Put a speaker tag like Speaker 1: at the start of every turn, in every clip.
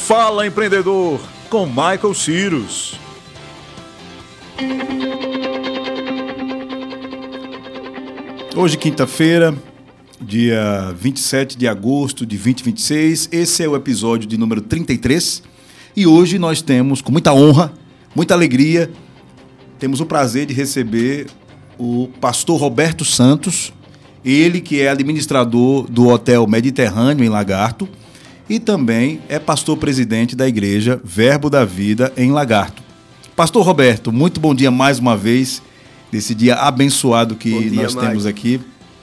Speaker 1: Fala Empreendedor, com Michael Cyrus. Hoje, quinta-feira, dia 27 de agosto de 2026, esse é o episódio de número 33. E hoje nós temos, com muita honra, muita alegria, temos o prazer de receber o pastor Roberto Santos, ele que é administrador do Hotel Mediterrâneo em Lagarto e também é pastor-presidente da Igreja Verbo da Vida em Lagarto. Pastor Roberto, muito bom dia mais uma vez, nesse dia abençoado que nós temos aqui.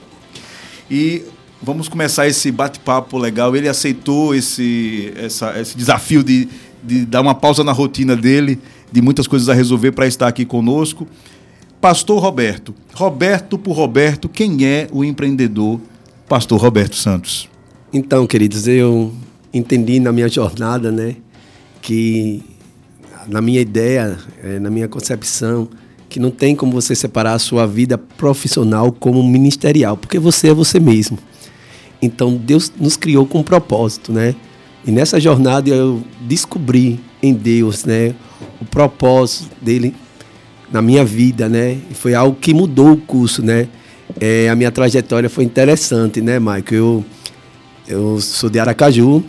Speaker 1: E vamos começar esse bate-papo legal. Ele aceitou esse desafio de dar uma pausa na rotina dele, de muitas coisas a resolver para estar aqui conosco. Pastor Roberto, Roberto por Roberto, quem é o empreendedor Pastor Roberto Santos?
Speaker 2: Então, queridos, eu entendi na minha jornada, que na minha ideia, na minha concepção, que não tem como você separar a sua vida profissional como ministerial, porque você é você mesmo. Então, Deus nos criou com um propósito, E nessa jornada eu descobri em Deus, o propósito dele na minha vida, E foi algo que mudou o curso, A minha trajetória foi interessante, Michael? Eu sou de Aracaju,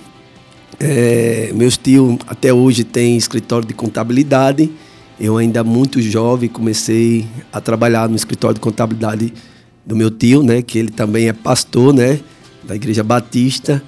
Speaker 2: meus tios até hoje têm escritório de contabilidade. Eu ainda muito jovem comecei a trabalhar no escritório de contabilidade do meu tio, que ele também é pastor, da Igreja Batista.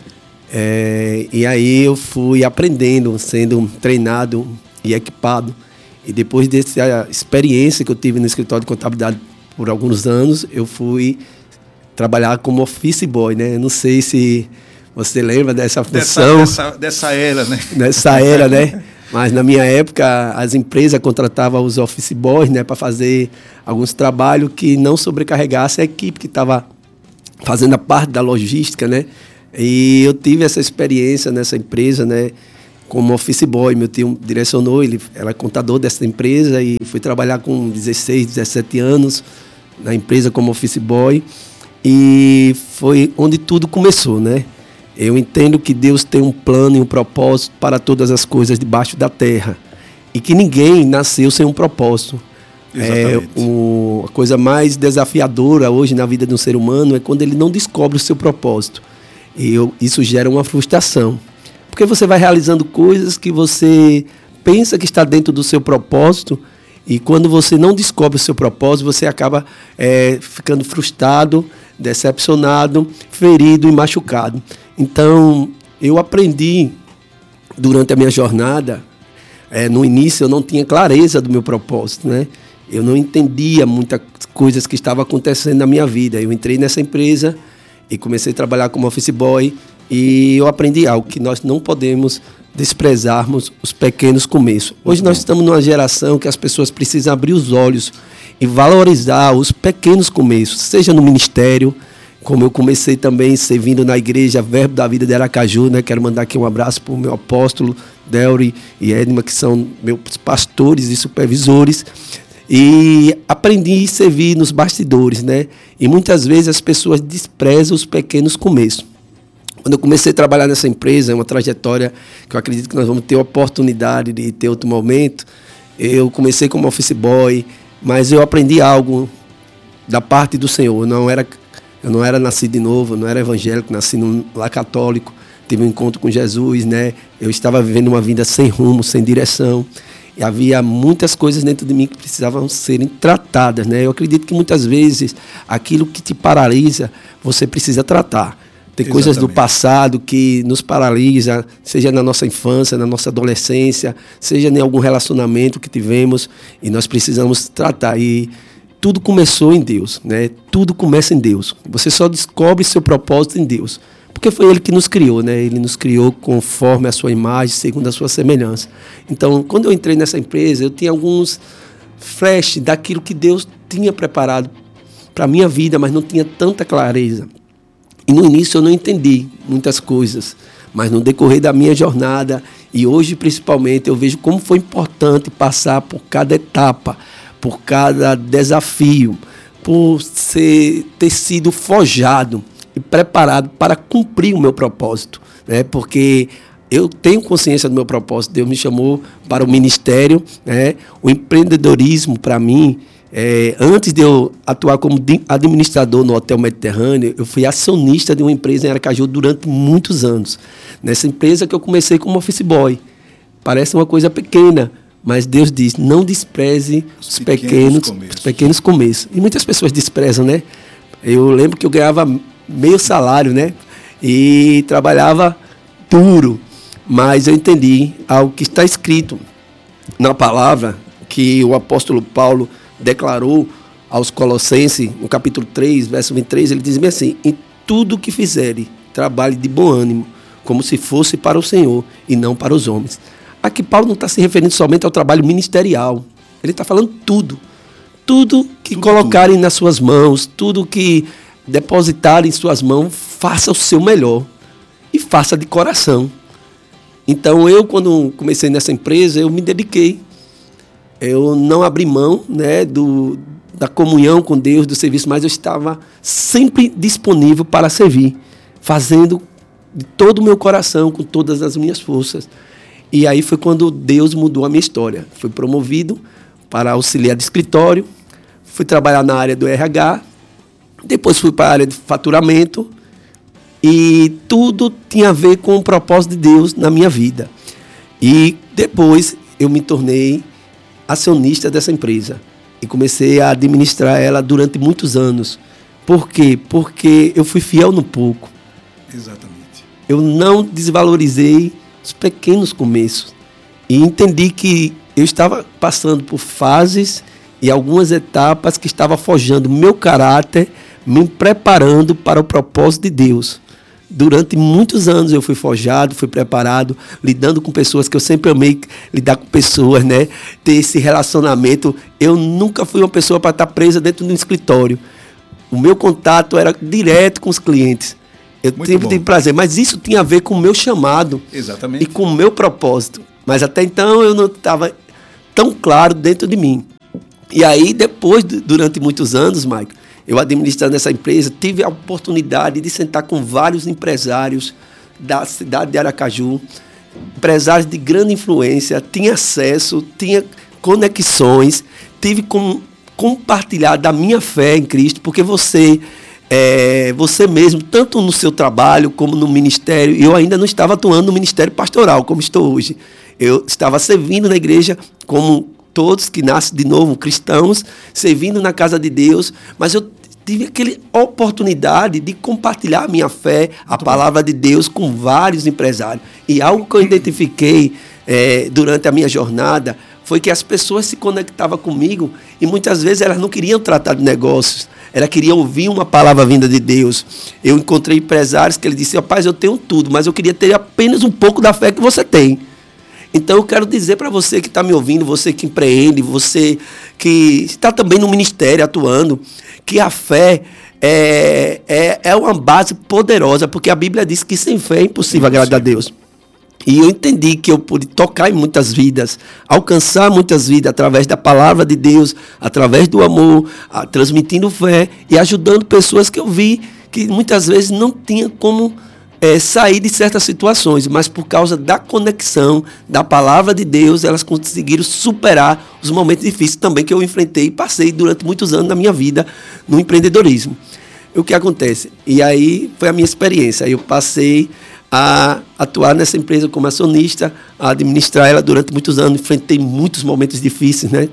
Speaker 2: E aí eu fui aprendendo, sendo treinado e equipado. E depois dessa experiência que eu tive no escritório de contabilidade por alguns anos, eu fui trabalhar como office boy, Não sei se você lembra dessa função.
Speaker 1: Dessa era,
Speaker 2: Nessa era, Mas na minha época, as empresas contratavam os office boys, para fazer alguns trabalhos que não sobrecarregasse a equipe que estava fazendo a parte da logística, E eu tive essa experiência nessa empresa, como office boy. Meu tio direcionou, ele era contador dessa empresa e fui trabalhar com 16, 17 anos na empresa como office boy. E foi onde tudo começou, Eu entendo que Deus tem um plano e um propósito para todas as coisas debaixo da terra. E que ninguém nasceu sem um propósito. A coisa mais desafiadora hoje na vida de um ser humano é quando ele não descobre o seu propósito. E isso gera uma frustração. Porque você vai realizando coisas que você pensa que está dentro do seu propósito, e quando você não descobre o seu propósito, você acaba ficando frustrado, decepcionado, ferido e machucado. Então, eu aprendi durante a minha jornada, no início eu não tinha clareza do meu propósito, Eu não entendia muitas coisas que estavam acontecendo na minha vida. Eu entrei nessa empresa e comecei a trabalhar como office boy, e eu aprendi algo, que nós não podemos desprezarmos os pequenos começos. Hoje nós estamos numa geração que as pessoas precisam abrir os olhos e valorizar os pequenos começos, seja no ministério, como eu comecei também servindo na Igreja Verbo da Vida de Aracaju, Quero mandar aqui um abraço para o meu apóstolo, Delry e Edma, que são meus pastores e supervisores. E aprendi a servir nos bastidores, E muitas vezes as pessoas desprezam os pequenos começos. Quando eu comecei a trabalhar nessa empresa, é uma trajetória que eu acredito que nós vamos ter a oportunidade de ter outro momento. Eu comecei como office boy, mas eu aprendi algo da parte do Senhor. Eu não era nascido de novo, eu não era evangélico, nasci num lar católico, tive um encontro com Jesus, Eu estava vivendo uma vida sem rumo, sem direção. E havia muitas coisas dentro de mim que precisavam serem tratadas, Eu acredito que muitas vezes aquilo que te paralisa, você precisa tratar. Tem coisas do passado que nos paralisa, seja na nossa infância, na nossa adolescência, seja em algum relacionamento que tivemos, e nós precisamos tratar. E tudo começou em Deus, Tudo começa em Deus. Você só descobre seu propósito em Deus. Porque foi Ele que nos criou, Ele nos criou conforme a sua imagem, segundo a sua semelhança. Então, quando eu entrei nessa empresa, eu tinha alguns flashes daquilo que Deus tinha preparado para a minha vida, mas não tinha tanta clareza. E no início eu não entendi muitas coisas, mas no decorrer da minha jornada, e hoje principalmente, eu vejo como foi importante passar por cada etapa, por cada desafio, por ter sido forjado e preparado para cumprir o meu propósito, Porque eu tenho consciência do meu propósito. Deus me chamou para o ministério, né? O empreendedorismo, para mim, antes de eu atuar como administrador no Hotel Mediterrâneo, eu fui acionista de uma empresa em Aracaju durante muitos anos. Nessa empresa que eu comecei como office boy. Parece uma coisa pequena, mas Deus diz, não despreze os pequenos começos. E muitas pessoas desprezam, né? Eu lembro que eu ganhava meio salário, né? E trabalhava duro. Mas eu entendi algo que está escrito na palavra, que o apóstolo Paulo declarou aos Colossenses, no capítulo 3, verso 23, ele diz bem assim: em tudo que fizerem, trabalhe de bom ânimo, como se fosse para o Senhor e não para os homens. Aqui Paulo não está se referindo somente ao trabalho ministerial, ele está falando tudo. Tudo que colocarem nas suas mãos, tudo que depositarem em suas mãos, faça o seu melhor e faça de coração. Então eu, quando comecei nessa empresa, eu me dediquei. Eu não abri mão, né, da comunhão com Deus, do serviço, mas eu estava sempre disponível para servir, fazendo de todo o meu coração, com todas as minhas forças. E aí foi quando Deus mudou a minha história. Fui promovido para auxiliar de escritório, fui trabalhar na área do RH, depois fui para a área de faturamento, e tudo tinha a ver com o propósito de Deus na minha vida. E depois eu me tornei acionista dessa empresa e comecei a administrar ela durante muitos anos. Por quê? Porque eu fui fiel no pouco.
Speaker 1: Exatamente.
Speaker 2: Eu não desvalorizei os pequenos começos e entendi que eu estava passando por fases e algumas etapas que estava forjando meu caráter, me preparando para o propósito de Deus. Durante muitos anos eu fui forjado, fui preparado, lidando com pessoas que eu sempre amei lidar com pessoas, né? Ter esse relacionamento. Eu nunca fui uma pessoa para estar presa dentro de um escritório. O meu contato era direto com os clientes. Eu sempre tive prazer, mas isso tinha a ver com o meu chamado.
Speaker 1: Exatamente.
Speaker 2: E com o meu propósito. Mas até então eu não estava tão claro dentro de mim. E aí depois, durante muitos anos, Maico, eu administrando essa empresa, tive a oportunidade de sentar com vários empresários da cidade de Aracaju, empresários de grande influência, tinha acesso, tinha conexões, tive como compartilhar da minha fé em Cristo, porque você mesmo, tanto no seu trabalho como no ministério, eu ainda não estava atuando no ministério pastoral como estou hoje. Eu estava servindo na igreja como todos que nascem de novo cristãos, servindo na casa de Deus, mas eu tive aquela oportunidade de compartilhar a minha fé, a palavra de Deus com vários empresários. E algo que eu identifiquei durante a minha jornada foi que as pessoas se conectavam comigo e muitas vezes elas não queriam tratar de negócios, elas queriam ouvir uma palavra vinda de Deus. Eu encontrei empresários que ele disse: rapaz, eu tenho tudo, mas eu queria ter apenas um pouco da fé que você tem. Então eu quero dizer para você que está me ouvindo, você que empreende, você que está também no ministério atuando, que a fé é uma base poderosa, porque a Bíblia diz que sem fé é impossível agradar a Deus. E eu entendi que eu pude tocar em muitas vidas, alcançar muitas vidas através da palavra de Deus, através do amor, transmitindo fé e ajudando pessoas que eu vi que muitas vezes não tinham como sair de certas situações, mas por causa da conexão da palavra de Deus, elas conseguiram superar os momentos difíceis também que eu enfrentei e passei durante muitos anos da minha vida no empreendedorismo. E o que acontece? E aí foi a minha experiência. Eu passei a atuar nessa empresa como acionista, a administrar ela durante muitos anos, enfrentei muitos momentos difíceis, né?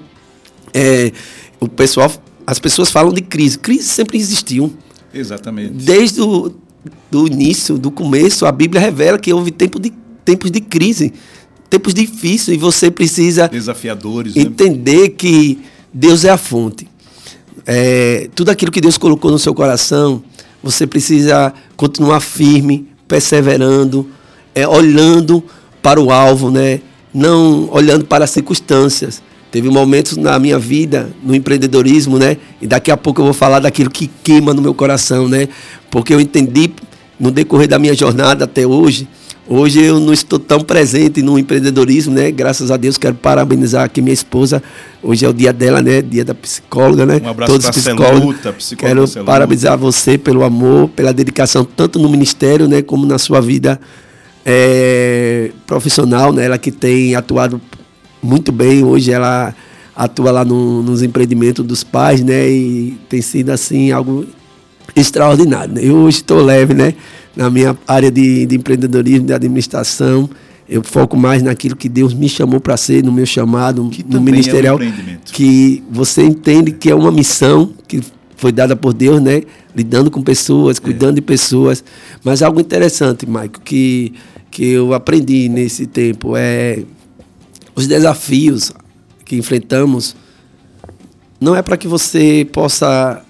Speaker 2: As pessoas falam de crise. Crise sempre existiu.
Speaker 1: Exatamente.
Speaker 2: Desde do início, do começo, a Bíblia revela que houve tempos de crise, tempos difíceis, e você precisa
Speaker 1: desafiadores,
Speaker 2: entender, né, que Deus é a fonte. Tudo aquilo que Deus colocou no seu coração, você precisa continuar firme, perseverando, olhando para o alvo, né? Não olhando para as circunstâncias. Teve momentos na minha vida, no empreendedorismo, né? E daqui a pouco eu vou falar daquilo que queima no meu coração, né? Porque eu entendi, no decorrer da minha jornada até hoje eu não estou tão presente no empreendedorismo, né? Graças a Deus, quero parabenizar aqui minha esposa. Hoje é o dia dela, né? Dia da psicóloga, né?
Speaker 1: Um abraço para a Celuta,
Speaker 2: psicóloga. Quero parabenizar você pelo amor, pela dedicação, tanto no ministério, né? Como na sua vida profissional, né? Ela que tem atuado muito bem. Hoje ela atua lá nos empreendimentos dos pais, né? E tem sido, assim, algo extraordinário, né? Eu hoje estou leve, né? Na minha área de empreendedorismo, de administração. Eu foco mais naquilo que Deus me chamou para ser, no meu chamado, que no ministerial. Que você entende que é uma missão que foi dada por Deus, né? Lidando com pessoas, cuidando de pessoas. Mas algo interessante, Maico, que eu aprendi nesse tempo é os desafios que enfrentamos. Não é para que você possa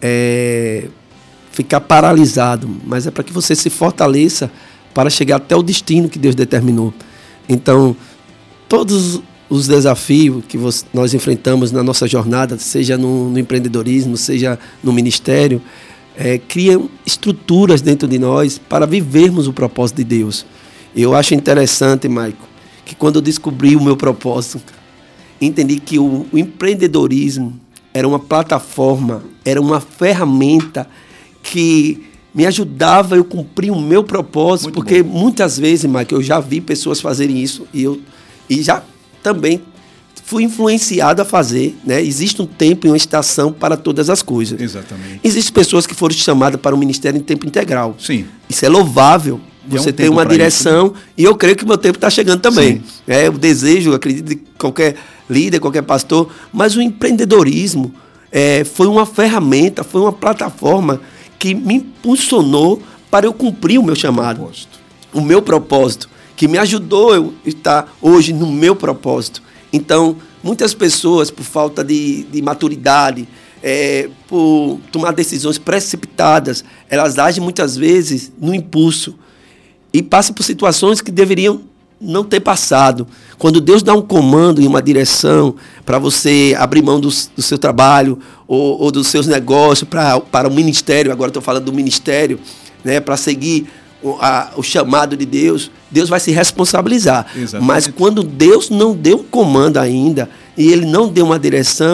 Speaker 2: ficar paralisado, mas é para que você se fortaleça para chegar até o destino que Deus determinou. Então, todos os desafios que nós enfrentamos na nossa jornada, seja no empreendedorismo, seja no ministério, criam estruturas dentro de nós para vivermos o propósito de Deus. Eu acho interessante, Maico, que quando eu descobri o meu propósito, entendi que o empreendedorismo era uma plataforma, era uma ferramenta que me ajudava a eu cumprir o meu propósito, muito porque bom. Muitas vezes, Mike, eu já vi pessoas fazerem isso e já também fui influenciado a fazer, né? Existe um tempo e uma estação para todas as coisas.
Speaker 1: Exatamente.
Speaker 2: Existem pessoas que foram chamadas para o ministério em tempo integral.
Speaker 1: Sim.
Speaker 2: Isso é louvável. Você tem uma direção isso, né? E eu creio que o meu tempo está chegando também. O desejo, acredito, de qualquer líder, qualquer pastor, mas o empreendedorismo foi uma ferramenta, foi uma plataforma que me impulsionou para eu cumprir o meu chamado, o meu propósito, que me ajudou a eu estar hoje no meu propósito. Então, muitas pessoas, por falta de maturidade, por tomar decisões precipitadas, elas agem muitas vezes no impulso e passam por situações que deveriam não ter passado. Quando Deus dá um comando e uma direção para você abrir mão do seu trabalho ou dos seus negócios para o ministério, agora estou falando do ministério, né, para seguir o chamado de Deus, Deus vai se responsabilizar. Exatamente. Mas quando Deus não deu um comando ainda e Ele não deu uma direção,